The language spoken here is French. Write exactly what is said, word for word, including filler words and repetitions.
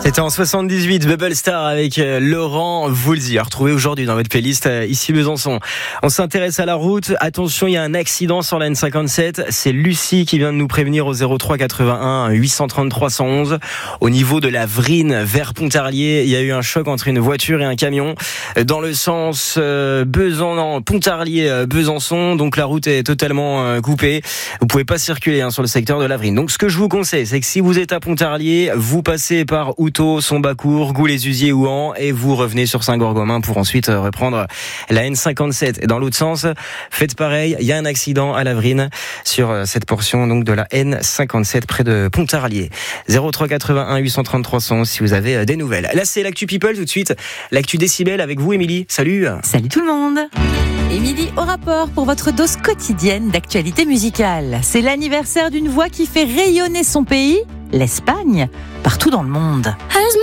C'était en soixante-dix-huit, Bubble Star avec Laurent Voulzy, retrouvé aujourd'hui dans votre playlist ici Besançon. On s'intéresse à la route. Attention, il y a un accident sur la N cinquante-sept. C'est Lucie qui vient de nous prévenir au zéro trois quatre-vingt-un huit cent trente trois cent onze. Au niveau de la Vrine vers Pontarlier, il y a eu un choc entre une voiture et un camion dans le sens euh, Besançon, Pontarlier, Besançon. Donc la route est totalement euh, coupée. Vous pouvez pas circuler hein, sur le secteur de la Vrine. Donc ce que je vous conseille, c'est que si vous êtes à Pontarlier, vous passez par Outo, Sombacourt, Goules-les-Usiers, Ouan et vous revenez sur Saint-Gorgomin pour ensuite reprendre la N cinquante-sept. Et dans l'autre sens, faites pareil, il y a un accident à la Vrine sur cette portion donc de la N cinquante-sept près de Pontarlier. zéro trois quatre-vingt-un huit cent trente-trois cent onze si vous avez des nouvelles. Là c'est l'actu People tout de suite, l'actu Décibel avec vous Émilie. Salut. Salut tout le monde. Émilie au rapport pour votre dose quotidienne d'actualité musicale. C'est l'anniversaire d'une voix qui fait rayonner son pays, l'Espagne, partout dans le monde.